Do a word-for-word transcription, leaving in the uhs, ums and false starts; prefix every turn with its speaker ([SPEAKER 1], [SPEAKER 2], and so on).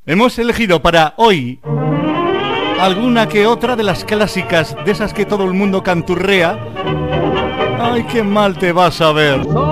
[SPEAKER 1] Hemos elegido para hoy alguna que otra de las clásicas, de esas que todo el mundo canturrea. Ay, qué mal te vas a ver.